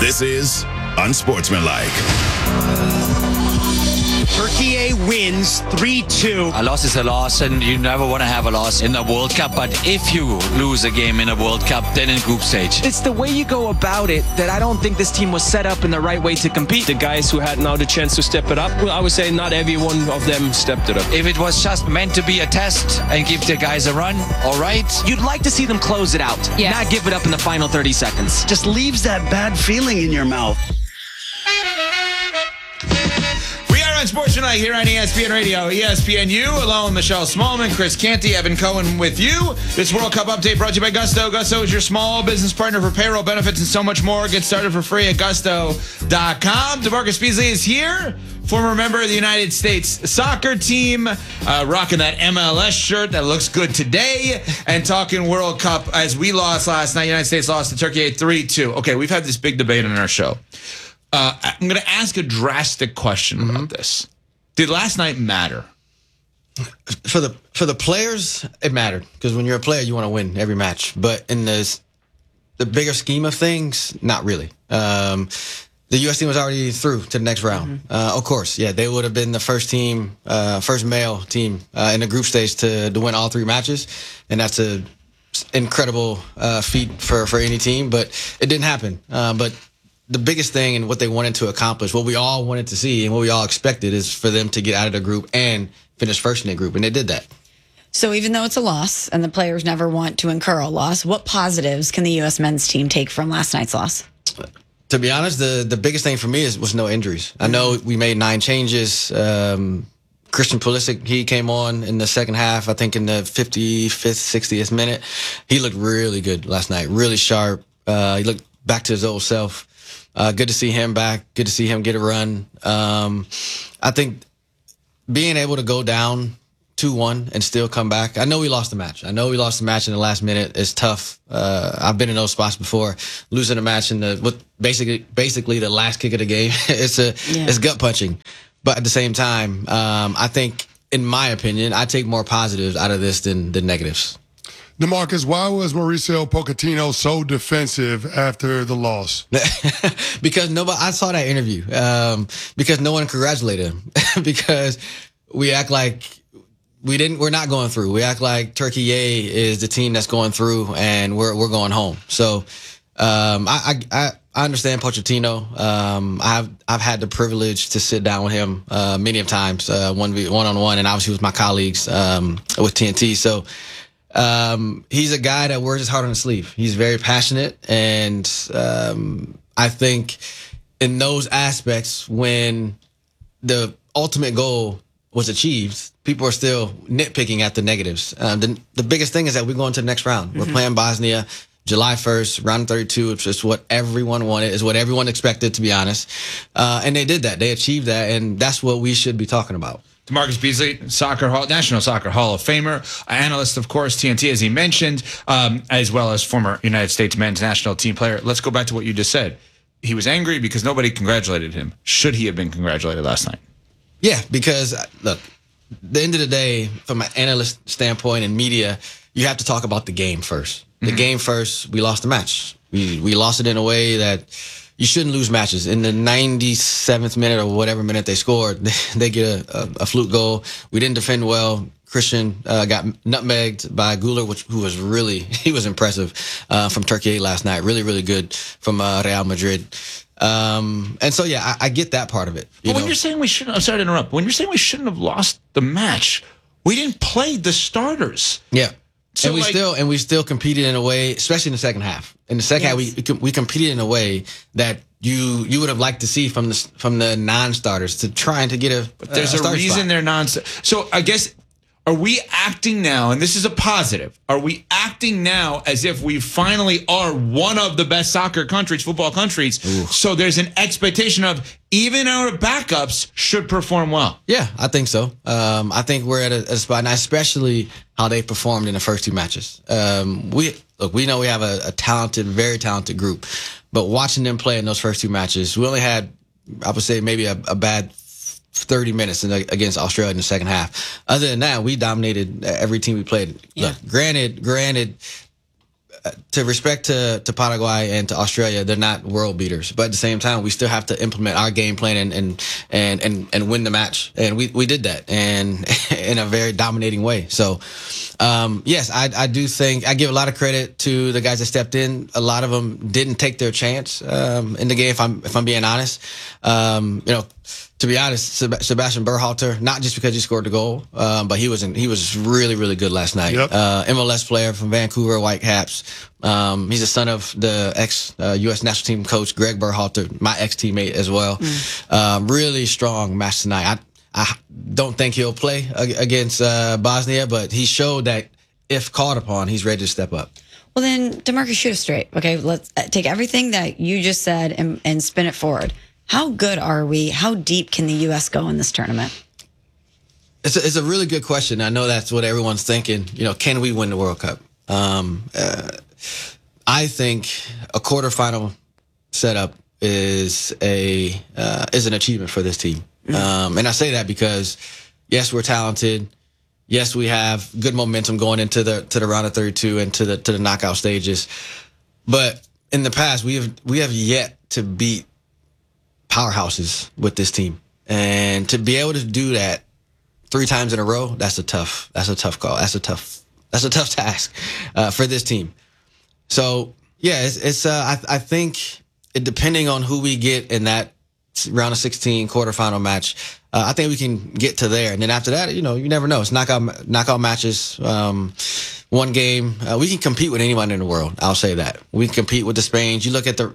This is Unsportsmanlike. Turkey wins 3-2. A loss is a loss, and you never want to have a loss in the World Cup. But if you lose a game in a World Cup, then in group stage. It's the way you go about it that I don't think this team was set up in the right way to compete. The guys who had now the chance to step it up, well, I would say not every one of them stepped it up. If it was just meant to be a test and give the guys a run, all right. You'd like to see them close it out, not give it up in the final 30 seconds. Just leaves that bad feeling in your mouth. Unsportsmanlike here on ESPN Radio, ESPNU, along with Michelle Smallman, Chris Canty, Evan Cohen with you. This World Cup update brought to you by Gusto. Gusto is your small business partner for payroll, benefits, and so much more. Get started for free at gusto.com. DeMarcus Beasley is here, former member of the United States soccer team, rocking that MLS shirt that looks good today, and talking World Cup as we lost last night. United States lost to Turkey 3-2. Okay, we've had this big debate on our show. I'm going to ask a drastic question about this. Did last night matter? For the players, it mattered, because when you're a player, you want to win every match. But in the bigger scheme of things, not really. The U.S. team was already through to the next round. Of course, yeah, they would have been the first team, first male team in the group stage to win all three matches, and that's an incredible feat for any team. But it didn't happen. But the biggest thing and what they wanted to accomplish, what we all wanted to see and what we all expected, is for them to get out of the group and finish first in their group, and they did that. So even though it's a loss and the players never want to incur a loss, what positives can the U.S. men's team take from last night's loss? To be honest, the biggest thing for me was no injuries. I know we made 9 changes. Christian Pulisic, he came on in the second half, I think in the 55th, 60th minute. He looked really good last night, really sharp. He looked back to his old self. Good to see him back. Good to see him get a run. I think being able to go down 2-1 and still come back. I know we lost the match. in the last minute. It's tough. I've been in those spots before. Losing a match in basically the last kick of the game. It's gut punching. But at the same time, I think, in my opinion, I take more positives out of this than negatives. DeMarcus, why was Mauricio Pochettino so defensive after the loss? Because I saw that interview. Because no one congratulated him. Because we act like we're not going through. We act like Turkey is the team that's going through, and we're going home. So I understand Pochettino. I've had the privilege to sit down with him many of times, one-on-one, and obviously with my colleagues with TNT. So he's a guy that wears his heart on his sleeve. He's very passionate, and I think in those aspects, when the ultimate goal was achieved, people are still nitpicking at the negatives. The biggest thing is that we're going to the next round. We're playing Bosnia July 1st, round 32. It's just what everyone wanted, is what everyone expected, to be honest. And they did that. They achieved that, and that's what we should be talking about. DeMarcus Beasley, National Soccer Hall of Famer, analyst, of course, TNT, as he mentioned, as well as former United States men's national team player. Let's go back to what you just said. He was angry because nobody congratulated him. Should he have been congratulated last night? Yeah, because, look, the end of the day, from an analyst standpoint and media, you have to talk about the game first. The game first, we lost the match. We lost it in a way that you shouldn't lose matches. In the 97th minute or whatever minute they scored, they get a fluke goal. We didn't defend well. Christian got nutmegged by Güler, who was he was impressive from Turkey last night. Really, really good from Real Madrid. And so, yeah, I get that part of it. But when you're saying we shouldn't, I'm sorry to interrupt. When you're saying we shouldn't have lost the match, we didn't play the starters. Yeah. So and we still competed in a way, especially in the second half. In the second half, we competed in a way that you would have liked to see from the non-starters to trying to get a. But there's a reason spot. They're non-starters. So I guess, are we acting now, and this is a positive, are we acting now as if we finally are one of the best soccer countries, football countries? Ooh. So there's an expectation of even our backups should perform well? Yeah, I think so. I think we're at a spot, and especially how they performed in the first 2 matches. We know we have a talented, very talented group, but watching them play in those first 2 matches, we only had, I would say, maybe a bad 30 minutes against Australia in the second half. Other than that, we dominated every team we played. Yeah. Look, granted, to respect to Paraguay and to Australia, they're not world beaters. But at the same time, we still have to implement our game plan and win the match. And we did that, and in a very dominating way. So, yes, I do think I give a lot of credit to the guys that stepped in. A lot of them didn't take their chance in the game. If I'm being honest, to be honest, Sebastian Berhalter, not just because he scored the goal, but he was really, really good last night. Yep. MLS player from Vancouver Whitecaps. He's the son of the ex-U.S. national team coach, Greg Berhalter, my ex-teammate as well. Really strong match tonight. I don't think he'll play against Bosnia, but he showed that if called upon, he's ready to step up. Well, then, DeMarcus, shoot us straight. Okay, let's take everything that you just said and spin it forward. How good are we? How deep can the U.S. go in this tournament? It's a really good question. I know that's what everyone's thinking. Can we win the World Cup? I think a quarterfinal setup is an achievement for this team. And I say that because, yes, we're talented. Yes, we have good momentum going into the round of 32 and to the knockout stages. But in the past, we have yet to beat powerhouses with this team, and to be able to do that 3 times in a row, that's a tough call. That's a tough task for this team. So yeah, I think depending on who we get in that round of 16 quarterfinal match, I think we can get to there. And then after that, you never know. It's knockout matches. One game, we can compete with anyone in the world. I'll say that we can compete with the Spains. You look at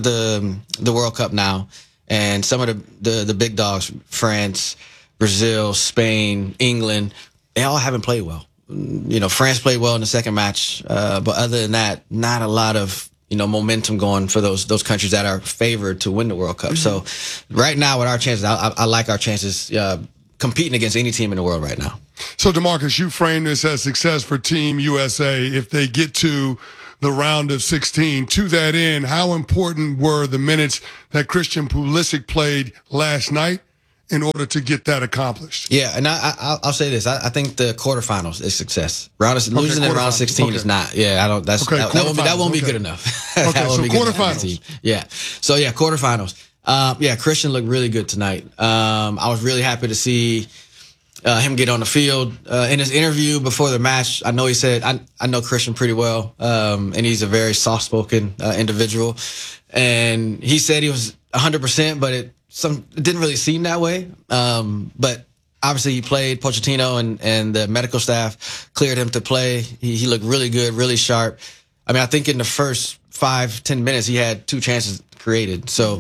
the World Cup now. And some of the big dogs, France, Brazil, Spain, England, they all haven't played well. France played well in the second match, but other than that, not a lot of momentum going for those countries that are favored to win the World Cup. So right now, with our chances, I like our chances competing against any team in the world right now. So DeMarcus, you frame this as success for Team USA if they get to the round of 16. To that end, how important were the minutes that Christian Pulisic played last night in order to get that accomplished? Yeah, and I'll say this: I think the quarterfinals is success. Losing in round 16 is not. Yeah, I don't. That won't be good enough. Okay, so quarterfinals. Yeah. So yeah, quarterfinals. Christian looked really good tonight. I was really happy to see him get on the field. In his interview before the match, I know he said, I know Christian pretty well, and he's a very soft-spoken individual. And he said he was 100%, but it didn't really seem that way. But obviously he played. Pochettino and the medical staff cleared him to play. He looked really good, really sharp. I mean, I think in the first 5-10 minutes, he had 2 chances created. So,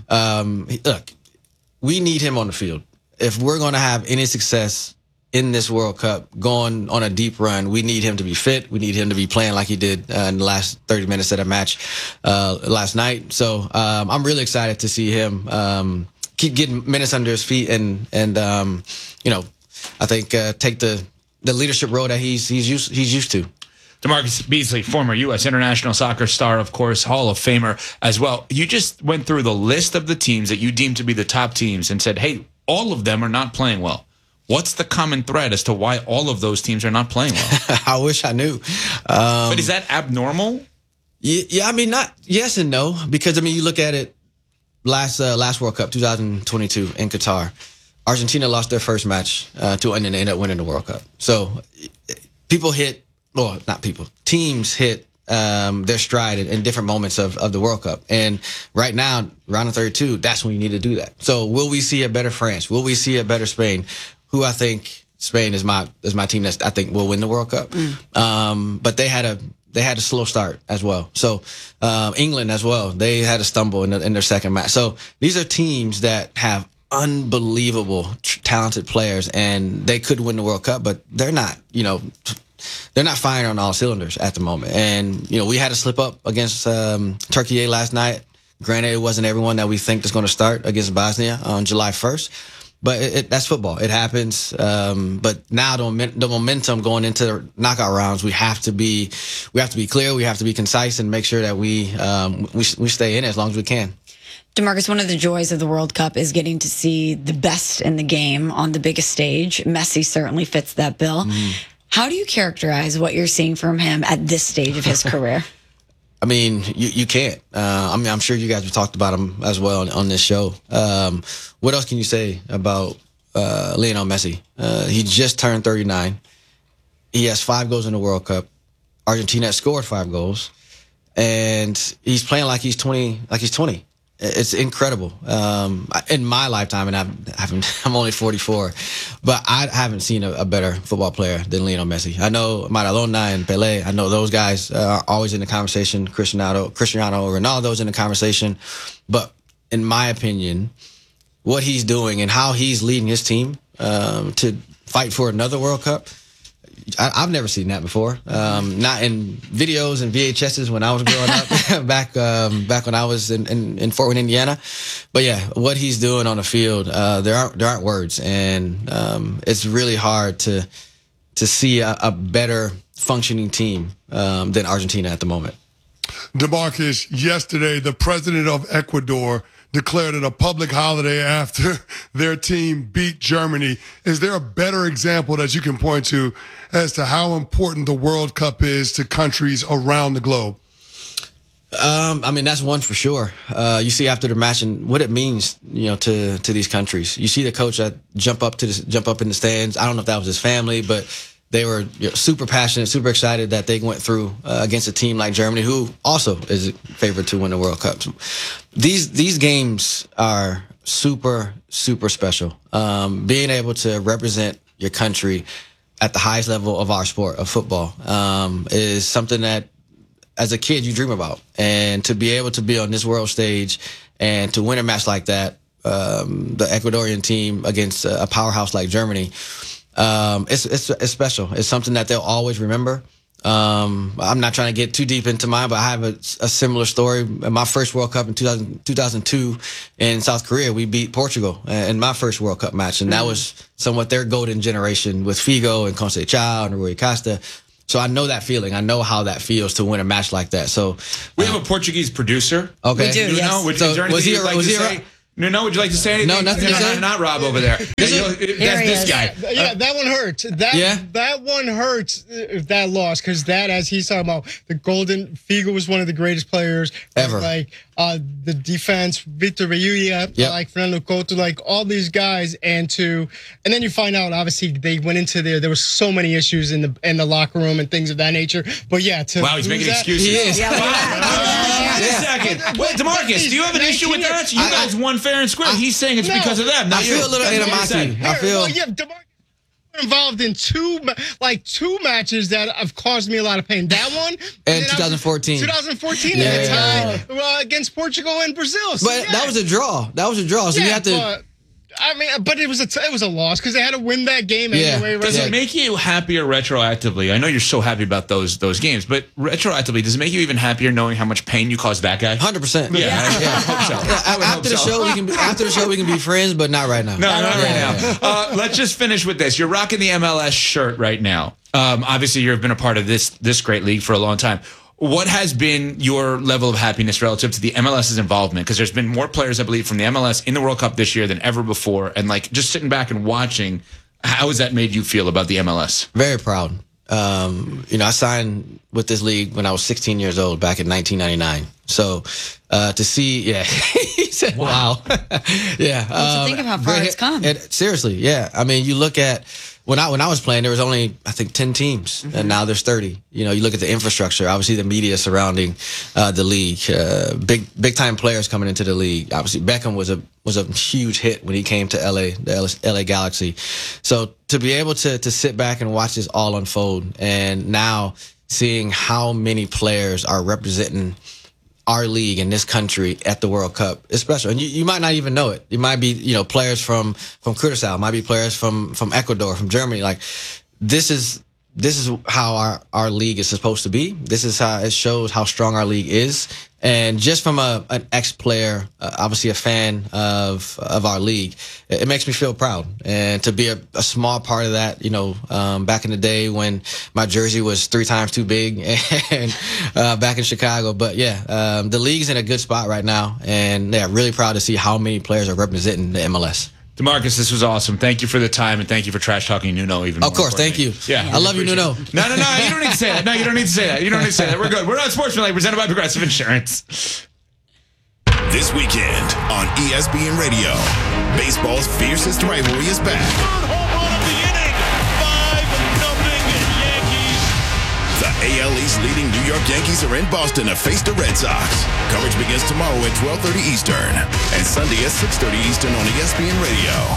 look, we need him on the field. If we're going to have any success in this World Cup going on a deep run, we need him to be fit. We need him to be playing like he did in the last 30 minutes of the match last night. So I'm really excited to see him keep getting minutes under his feet and I think take the leadership role that he's used to. DeMarcus Beasley, former U.S. international soccer star, of course, Hall of Famer as well. You just went through the list of the teams that you deem to be the top teams and said, hey, all of them are not playing well. What's the common thread as to why all of those teams are not playing well? I wish I knew. But is that abnormal? Yeah, I mean, not yes and no, because I mean, you look at it. Last World Cup, 2022 in Qatar, Argentina lost their first match to and then ended up winning the World Cup. So teams hit their stride in different moments of the World Cup. And right now, round of 32, that's when you need to do that. So will we see a better France? Will we see a better Spain? Who I think Spain is my team that I think will win the World Cup. But they had a slow start as well. So England as well, they had a stumble in their second match. So these are teams that have unbelievable talented players, and they could win the World Cup, but they're not, they're not firing on all cylinders at the moment. And, we had to slip up against Turkey last night. Granted, it wasn't everyone that we think is going to start against Bosnia on July 1st. But that's football. It happens. But now the momentum going into the knockout rounds, we have to be clear. We have to be concise and make sure that we stay in it as long as we can. DeMarcus, one of the joys of the World Cup is getting to see the best in the game on the biggest stage. Messi certainly fits that bill. How do you characterize what you're seeing from him at this stage of his career? I mean, you can't. I mean, I'm sure you guys have talked about him as well on this show. What else can you say about Lionel Messi? He just turned 39. He has 5 goals in the World Cup. Argentina has scored 5 goals, and he's playing like he's 20. It's incredible. In my lifetime, and I'm only 44, but I haven't seen a better football player than Lionel Messi. I know Maradona and Pelé. I know those guys are always in the conversation. Cristiano Ronaldo's in the conversation. But in my opinion, what he's doing and how he's leading his team to fight for another World Cup, I've never seen that before. Not in videos and VHSs when I was growing up, back when I was in Fort Wayne, Indiana. But yeah, what he's doing on the field, there aren't words, and it's really hard to see a better functioning team than Argentina at the moment. DeMarcus, yesterday, the president of Ecuador declared it a public holiday after their team beat Germany. Is there a better example that you can point to as to how important the World Cup is to countries around the globe? I mean, that's one for sure. You see after the match and what it means, to these countries. You see the coach that jump up in the stands. I don't know if that was his family, but they were super passionate, super excited that they went through against a team like Germany, who also is favored to win the World Cup. These games are super, super special. Being able to represent your country at the highest level of our sport, of football, is something that, as a kid, you dream about. And to be able to be on this world stage and to win a match like that, the Ecuadorian team against a powerhouse like Germany, it's special. It's something that they'll always remember. I'm not trying to get too deep into mine, but I have a similar story. In my first World Cup in 2002 in South Korea, we beat Portugal in my first World Cup match, and that was somewhat their golden generation with Figo and Conceição and Rui Costa. So I know that feeling. I know how that feels to win a match like that. So we have a Portuguese producer. Okay, we do. Yes. Is there anything you'd like to say? No, would you like to say anything? No, nothing to say. Not Rob over there. That's this guy. Yeah, that one hurts. That one hurts if that loss, because that, as he's talking about, the golden Figo was one of the greatest players ever. Like the defense, Victor Veiga, like Fernando Couto, like all these guys, and then you find out obviously they went into there was so many issues in the locker room and things of that nature. But yeah, wow, he's making excuses. He is. Wait a second. Wait, DeMarcus, do you have an issue with that? You guys won fair and square. He's saying it's because of them. I feel a little animosity. DeMarcus involved in two matches that have caused me a lot of pain. That one and 2014. 2014 at the time against Portugal and Brazil. So, but that was a draw. So you have to. But it was a loss because they had to win that game anyway. Right? Does it make you happier retroactively? I know you're so happy about those games, but retroactively, does it make you even happier knowing how much pain you caused that guy? 100%. Yeah. I hope so. After the show, we can be friends, but not right now. No, not right now. Let's just finish with this. You're rocking the MLS shirt right now. Obviously, you've been a part of this great league for a long time. What has been your level of happiness relative to the MLS's involvement? Because there's been more players, I believe, from the MLS in the World Cup this year than ever before. And just sitting back and watching, how has that made you feel about the MLS? Very proud. I signed with this league when I was 16 years old back in 1999. So to see, he said, wow. Yeah. To think of how far it's come. Seriously, yeah. I mean, you look at when I was playing, there was only, I think, 10 teams, and now there's 30. You look at the infrastructure, obviously the media surrounding the league, big time players coming into the league. Obviously, Beckham was a huge hit when he came to LA, the LA Galaxy. So to be able to sit back and watch this all unfold, and now seeing how many players are representing our league in this country at the World Cup is special. And you might not even know it. You might be, players from Curaçao, might be players from Ecuador, from Germany. Like, this is how our league is supposed to be. This is how it shows how strong our league is. And just from an ex-player, obviously a fan of our league, it makes me feel proud. And to be a small part of that, back in the day when my jersey was 3 times too big and back in Chicago. But the league's in a good spot right now. And really proud to see how many players are representing the MLS. DeMarcus, this was awesome. Thank you for the time, and thank you for trash talking Nuno even more. Of course, thank you. Yeah, I love you, Nuno. No, you don't need to say that. No, you don't need to say that. You don't need to say that. We're good. We're on Sportsmanlike, presented by Progressive Insurance. This weekend on ESPN Radio, baseball's fiercest rivalry is back. The AL East leading New York Yankees are in Boston to face the Red Sox. Coverage begins tomorrow at 12:30 Eastern and Sunday at 6:30 Eastern on ESPN Radio.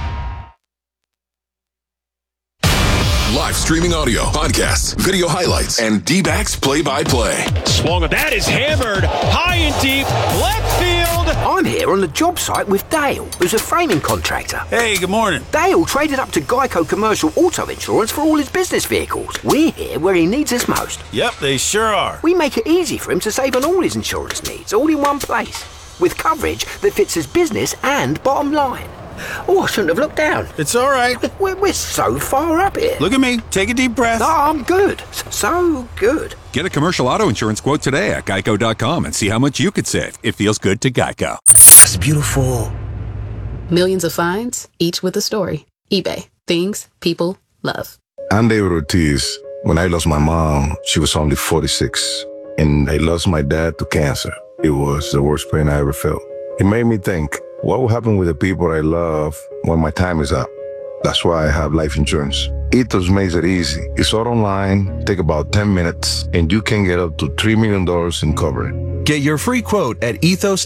Live streaming audio, podcasts, video highlights, and D-backs play-by-play. Swung, that is hammered high and deep left field. I'm here on the job site with Dale, who's a framing contractor. Hey, good morning. Dale traded up to Geico Commercial Auto Insurance for all his business vehicles. We're here where he needs us most. Yep, they sure are. We make it easy for him to save on all his insurance needs, all in one place, with coverage that fits his business and bottom line. Oh, I shouldn't have looked down. It's all right. We're so far up here. Look at me. Take a deep breath. No, I'm good. So good. Get a commercial auto insurance quote today at geico.com and see how much you could save. It feels good to Geico. That's beautiful. Millions of finds, each with a story. eBay. Things people love. I'm David Ortiz. When I lost my mom, she was only 46. And I lost my dad to cancer. It was the worst pain I ever felt. It made me think, what will happen with the people I love when my time is up? That's why I have life insurance. Ethos makes it easy. It's all online, take about 10 minutes, and you can get up to $3 million in coverage. Get your free quote at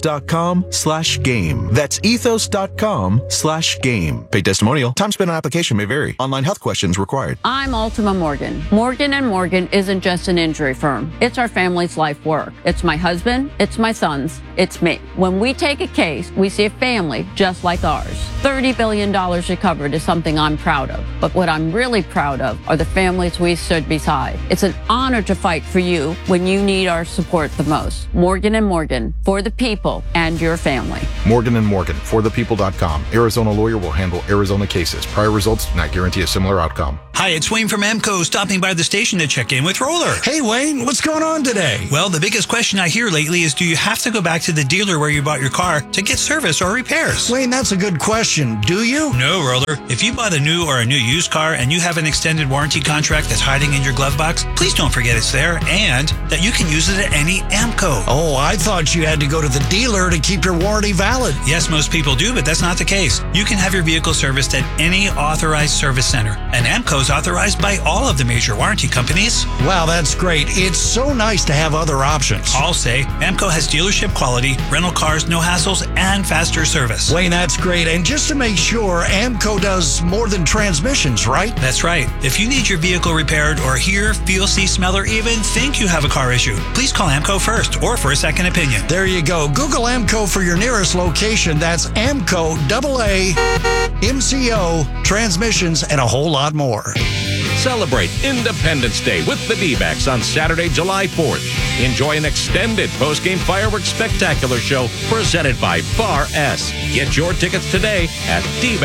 ethos.com/game. That's ethos.com/game. Paid testimonial. Time spent on application may vary. Online health questions required. I'm Ultima Morgan. Morgan & Morgan isn't just an injury firm. It's our family's life work. It's my husband. It's my sons. It's me. When we take a case, we see a family just like ours. $30 billion recovered is something I'm proud of. But what I'm really proud of are the families we stood beside. It's an honor to fight for you when you need our support the most. Morgan & Morgan, for the people and your family. Morgan & Morgan, forthepeople.com. Arizona lawyer will handle Arizona cases. Prior results do not guarantee a similar outcome. Hi, it's Wayne from AMCO, stopping by the station to check in with Roller. Hey, Wayne, what's going on today? Well, the biggest question I hear lately is, do you have to go back to the dealer where you bought your car to get service or repairs? Wayne, that's a good question. Do you? No, Roller. If you bought a new or a new used car and you have an extended warranty contract that's hiding in your glove box, please don't forget it's there and that you can use it at any AMCO. Oh, I thought you had to go to the dealer to keep your warranty valid. Yes, most people do, but that's not the case. You can have your vehicle serviced at any authorized service center. And AMCO is authorized by all of the major warranty companies. Wow, that's great. It's so nice to have other options. I'll say AMCO has dealership quality, rental cars, no hassles, and faster service. Wayne, that's great. And just to make sure, AMCO does more than transmissions, right? That's right. If you need your vehicle repaired or hear, feel, see, smell, or even think you have a car issue, please call AMCO first or for a second opinion. There you go. Google AMCO for your nearest location. That's AMCO, AA, MCO, transmissions, and a whole lot more. Celebrate Independence Day with the D-backs on Saturday, July 4th. Enjoy an extended post-game fireworks spectacular show presented by Bar S. Get your tickets today at D-backs.com.